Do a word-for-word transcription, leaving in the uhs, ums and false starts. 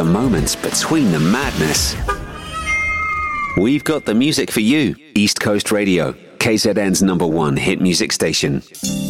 moments between the madness. We've got the music for you. East Coast Radio, K Z N's number one hit music station.